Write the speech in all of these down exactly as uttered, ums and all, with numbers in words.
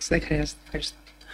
Δεν χρειάζεται. Ευχαριστώ.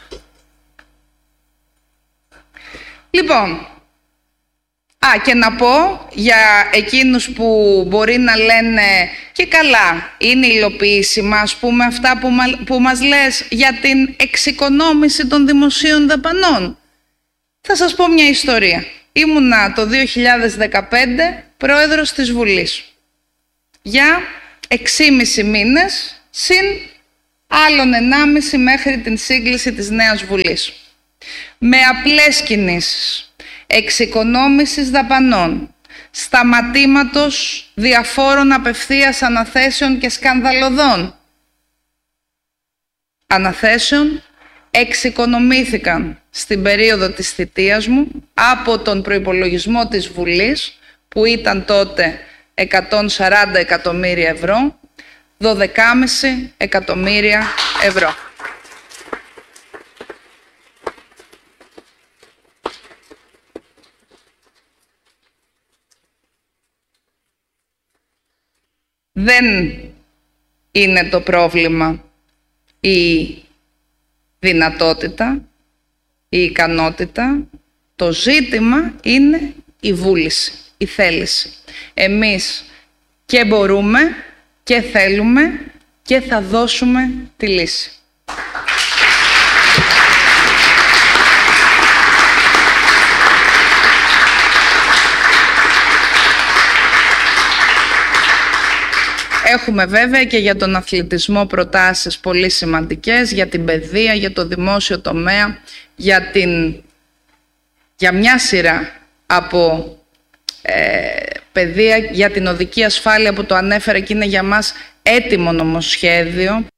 Λοιπόν, α, και να πω για εκείνους που μπορεί να λένε και καλά, είναι υλοποιήσιμα, ας πούμε, αυτά που, μα, που μας λες για την εξοικονόμηση των δημοσίων δαπανών. Θα σας πω μια ιστορία. Ήμουνα το δύο χιλιάδες δεκαπέντε πρόεδρος της Βουλής για εξήμισι μήνες, συν άλλον ενάμιση μέχρι την σύγκληση της νέας Βουλής. Με απλές κινήσεις εξοικονόμησης δαπανών, σταματήματος διαφόρων απευθείας αναθέσεων και σκανδαλωδών αναθέσεων, εξοικονομήθηκαν στην περίοδο της θητείας μου από τον προϋπολογισμό της Βουλής, που ήταν τότε εκατόν σαράντα εκατομμύρια ευρώ, δώδεκα κόμμα πέντε εκατομμύρια ευρώ. Δεν είναι το πρόβλημα η δυνατότητα, η ικανότητα. Το ζήτημα είναι η βούληση, η θέληση. Εμείς και μπορούμε και θέλουμε και θα δώσουμε τη λύση. Έχουμε βέβαια και για τον αθλητισμό προτάσεις πολύ σημαντικές, για την παιδεία, για το δημόσιο τομέα, για, την, για μια σειρά από ε, παιδεία, για την οδική ασφάλεια που το ανέφερα και είναι για μας έτοιμο νομοσχέδιο.